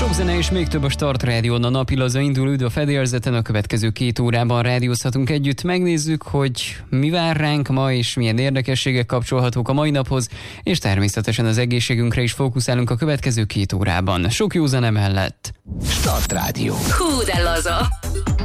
Sok zene és még több a Start Rádión, a napilaza indul, üdv a fedélzeten, a következő 2 órában rádiózhatunk együtt. Megnézzük, hogy mi vár ránk ma, és milyen érdekességek kapcsolhatók a mai naphoz, és természetesen az egészségünkre is fókuszálunk a következő 2 órában. Sok jó zene mellett. Start Rádió. Hú, de laza!